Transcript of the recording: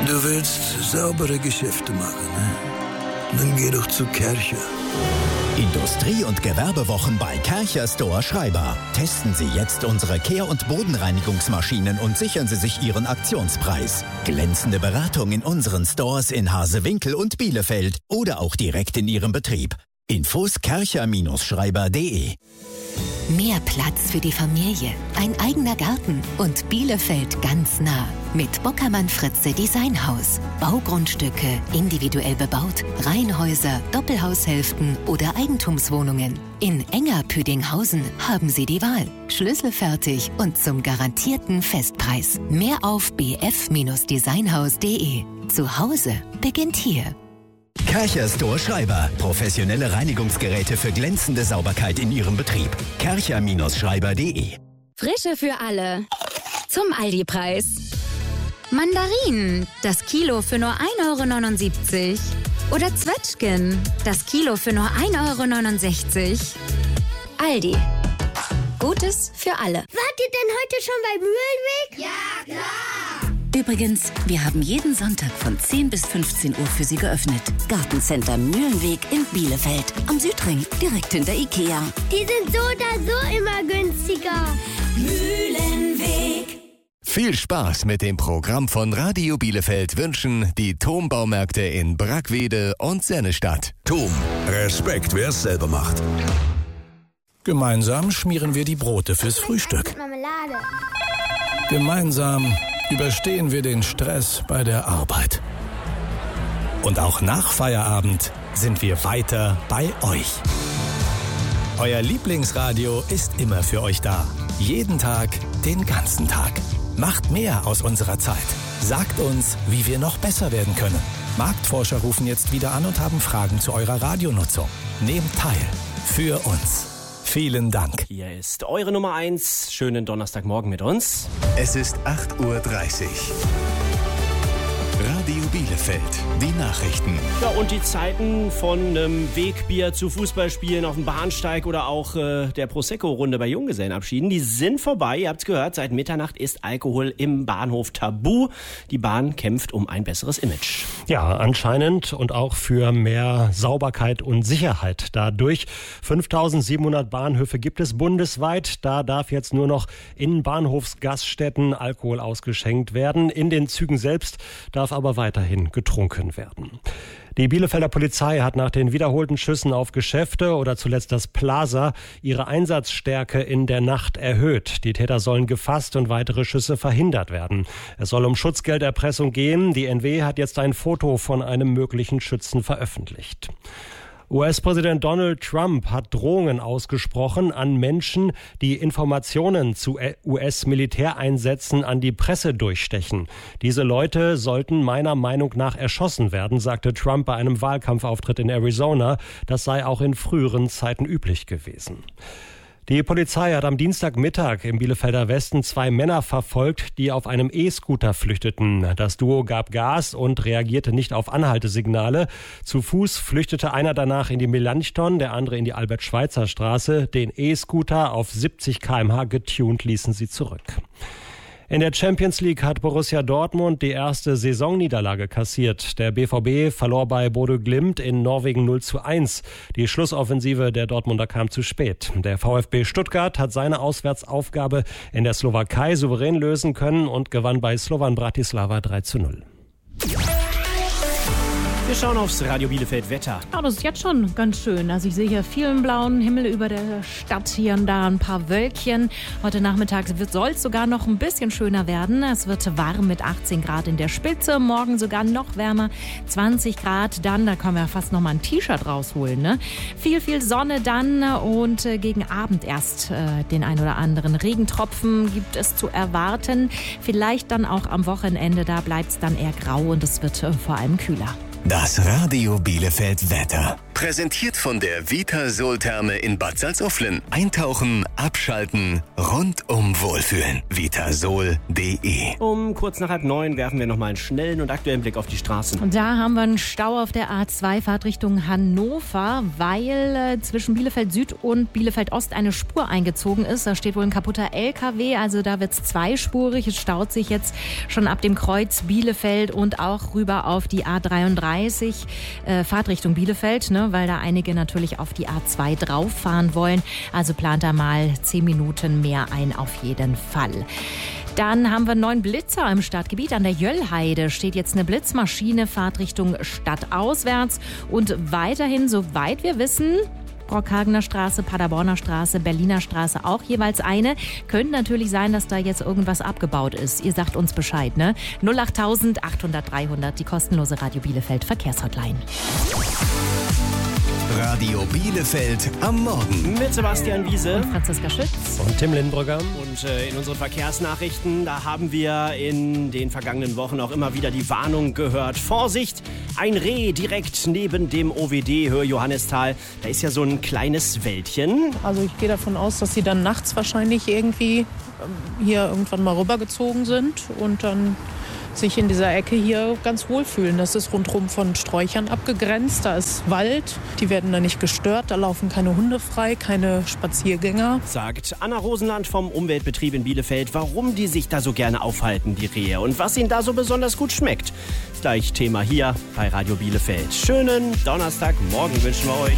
Du willst saubere Geschäfte machen, ne? Dann geh doch zu Kärcher. Industrie- und Gewerbewochen bei Kärcher Store Schreiber. Testen Sie jetzt unsere Kehr- und Bodenreinigungsmaschinen und sichern Sie sich Ihren Aktionspreis. Glänzende Beratung in unseren Stores in Hasewinkel und Bielefeld oder auch direkt in Ihrem Betrieb. Infos kärcher-schreiber.de. Mehr Platz für die Familie, ein eigener Garten und Bielefeld ganz nah. Mit Bockermann-Fritze Designhaus. Baugrundstücke, individuell bebaut, Reihenhäuser, Doppelhaushälften oder Eigentumswohnungen. In Enger-Püdinghausen haben Sie die Wahl. Schlüsselfertig und zum garantierten Festpreis. Mehr auf bf-designhaus.de. Zu Hause beginnt hier. Kärcher Store Schreiber. Professionelle Reinigungsgeräte für glänzende Sauberkeit in Ihrem Betrieb. kärcher-schreiber.de. Frische für alle. Zum Aldi-Preis. Mandarinen, das Kilo für nur 1,79 €. Oder Zwetschgen, das Kilo für nur 1,69 €. Aldi. Gutes für alle. Wart ihr denn heute schon bei Mühlenweg? Ja, klar! Übrigens, wir haben jeden Sonntag von 10 bis 15 Uhr für Sie geöffnet. Gartencenter Mühlenweg in Bielefeld. Am Südring, direkt hinter Ikea. Die sind so oder so immer günstiger. Mühlenweg. Viel Spaß mit dem Programm von Radio Bielefeld wünschen die Thom-Baumärkte in Brackwede und Sennestadt. Thom, Respekt, wer es selber macht. Gemeinsam schmieren wir die Brote fürs Frühstück. Marmelade. Gemeinsam überstehen wir den Stress bei der Arbeit. Und auch nach Feierabend sind wir weiter bei euch. Euer Lieblingsradio ist immer für euch da. Jeden Tag, den ganzen Tag. Macht mehr aus unserer Zeit. Sagt uns, wie wir noch besser werden können. Marktforscher rufen jetzt wieder an und haben Fragen zu eurer Radionutzung. Nehmt teil. Für uns. Vielen Dank. Hier ist eure Nummer 1. Schönen Donnerstagmorgen mit uns. Es ist 8:30 Uhr. Radio Bielefeld, die Nachrichten. Ja, und die Zeiten von Wegbier zu Fußballspielen auf dem Bahnsteig oder auch der Prosecco-Runde bei Junggesellenabschieden, die sind vorbei. Ihr habt's gehört, seit Mitternacht ist Alkohol im Bahnhof tabu. Die Bahn kämpft um ein besseres Image. Ja, anscheinend und auch für mehr Sauberkeit und Sicherheit. Dadurch 5.700 Bahnhöfe gibt es bundesweit. Da darf jetzt nur noch in Bahnhofsgaststätten Alkohol ausgeschenkt werden. In den Zügen selbst darf aber weiterhin getrunken werden. Die Bielefelder Polizei hat nach den wiederholten Schüssen auf Geschäfte oder zuletzt das Plaza ihre Einsatzstärke in der Nacht erhöht. Die Täter sollen gefasst und weitere Schüsse verhindert werden. Es soll um Schutzgelderpressung gehen. Die NW hat jetzt ein Foto von einem möglichen Schützen veröffentlicht. US-Präsident Donald Trump hat Drohungen ausgesprochen an Menschen, die Informationen zu US-Militäreinsätzen an die Presse durchstechen. Diese Leute sollten meiner Meinung nach erschossen werden, sagte Trump bei einem Wahlkampfauftritt in Arizona. Das sei auch in früheren Zeiten üblich gewesen. Die Polizei hat am Dienstagmittag im Bielefelder Westen 2 Männer verfolgt, die auf einem E-Scooter flüchteten. Das Duo gab Gas und reagierte nicht auf Anhaltesignale. Zu Fuß flüchtete einer danach in die Melanchthon, der andere in die Albert-Schweitzer-Straße. Den E-Scooter auf 70 km/h getuned ließen sie zurück. In der Champions League hat Borussia Dortmund die erste Saisonniederlage kassiert. Der BVB verlor bei Bodø Glimt in Norwegen 0:1. Die Schlussoffensive der Dortmunder kam zu spät. Der VfB Stuttgart hat seine Auswärtsaufgabe in der Slowakei souverän lösen können und gewann bei Slovan Bratislava 3:0. Wir schauen aufs Radio Bielefeld Wetter. Ja, das ist jetzt schon ganz schön. Also ich sehe hier vielen blauen Himmel über der Stadt, hier und da ein paar Wölkchen. Heute Nachmittag soll es sogar noch ein bisschen schöner werden. Es wird warm mit 18 Grad in der Spitze, morgen sogar noch wärmer, 20 Grad. Dann, da können wir fast noch mal ein T-Shirt rausholen. Ne? Viel Sonne dann und gegen Abend erst den ein oder anderen Regentropfen gibt es zu erwarten. Vielleicht dann auch am Wochenende, da bleibt es dann eher grau und es wird vor allem kühler. Das Radio Bielefeld Wetter. Präsentiert von der Vitasol-Therme in Bad Salzuflen. Eintauchen, abschalten, rundum wohlfühlen. Vitasol.de. Um kurz nach 8:30 werfen wir nochmal einen schnellen und aktuellen Blick auf die Straßen. Und da haben wir einen Stau auf der A2 Fahrtrichtung Hannover, weil zwischen Bielefeld Süd und Bielefeld Ost eine Spur eingezogen ist. Da steht wohl ein kaputter LKW, also da wird es zweispurig. Es staut sich jetzt schon ab dem Kreuz Bielefeld und auch rüber auf die A33 Fahrtrichtung Bielefeld, ne, weil da einige natürlich auf die A2 drauf fahren wollen. Also plant da mal 10 Minuten mehr ein auf jeden Fall. Dann haben wir einen neuen Blitzer im Stadtgebiet. An der Jöllheide steht jetzt eine Blitzmaschine, Fahrtrichtung stadtauswärts. Und weiterhin, soweit wir wissen, Brockhagener Straße, Paderborner Straße, Berliner Straße auch jeweils eine. Könnte natürlich sein, dass da jetzt irgendwas abgebaut ist. Ihr sagt uns Bescheid, ne? 08000 800 300, die kostenlose Radio Bielefeld Verkehrshotline. Radio Bielefeld am Morgen. Mit Sebastian Wiese und Franziska Schütz und Tim Lindenbrugger. Und in unseren Verkehrsnachrichten, da haben wir in den vergangenen Wochen auch immer wieder die Warnung gehört. Vorsicht, ein Reh direkt neben dem OWD Höhe Johannisthal. Da ist ja so ein kleines Wäldchen. Also ich gehe davon aus, dass sie dann nachts wahrscheinlich irgendwie hier irgendwann mal rübergezogen sind und dann sich in dieser Ecke hier ganz wohlfühlen. Das ist rundherum von Sträuchern abgegrenzt, da ist Wald, die werden da nicht gestört, da laufen keine Hunde frei, keine Spaziergänger. Sagt Anna Rosenland vom Umweltbetrieb in Bielefeld, warum die sich da so gerne aufhalten, die Rehe, und was ihnen da so besonders gut schmeckt. Gleich Thema hier bei Radio Bielefeld. Schönen Donnerstagmorgen wünschen wir euch.